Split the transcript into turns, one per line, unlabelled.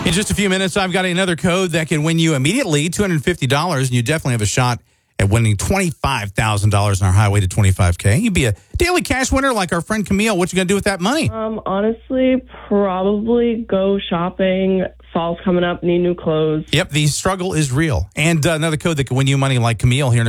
In just a few minutes, I've got another code that can win you immediately $250, and you definitely have a shot at winning $25,000 in our Highway to 25K. You'd be a daily cash winner like our friend Camille. What you going to do with that money?
Honestly, probably go shopping. Fall's coming up, need new clothes.
Yep, the struggle is real. And another code that can win you money like Camille here in a